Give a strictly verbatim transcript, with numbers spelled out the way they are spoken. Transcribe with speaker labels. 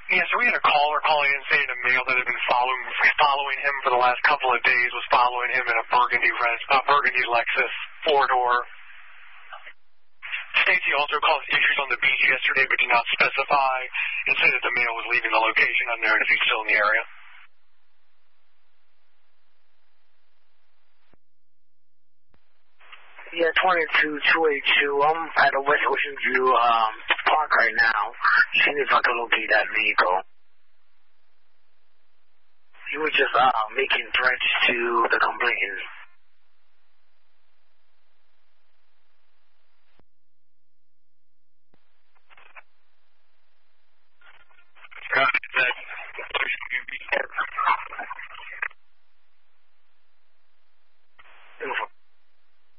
Speaker 1: Yeah, so we had a caller calling in saying a male that had been following following him for the last couple of days was following him in a burgundy res, uh, burgundy Lexus four-door. States he also caused issues on the beach yesterday but did not specify and said that the male was leaving the location unknown if he's still in the area.
Speaker 2: Yeah, twenty-two two eighty-two. I'm at the West Ocean View um, Park right now. Seeing if I can locate that vehicle. He was just uh, making threats to the complainant.